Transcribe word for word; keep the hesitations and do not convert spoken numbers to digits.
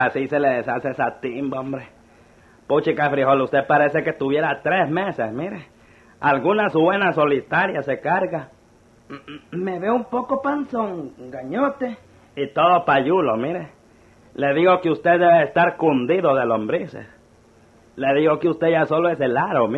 Así se le deshace esa timba, hombre. Puchica frijol, usted parece que tuviera tres meses, mire. Alguna su buena solitaria se carga. Me veo un poco panzón, gañote. Y todo payulo, mire. Le digo que usted debe estar cundido de lombrices. Le digo que usted ya solo es el aro, mire.